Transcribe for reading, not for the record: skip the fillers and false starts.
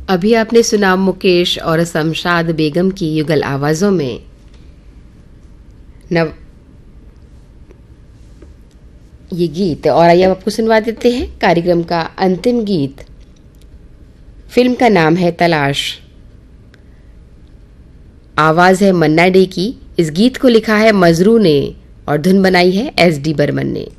अभी आपने सुना मुकेश और शमशाद बेगम की युगल आवाज़ों में नव ये गीत। और आइए अब आपको सुनवा देते हैं कार्यक्रम का अंतिम गीत। फिल्म का नाम है तलाश। आवाज़ है मन्ना डे की। इस गीत को लिखा है मजरू ने और धुन बनाई है एस डी बर्मन ने।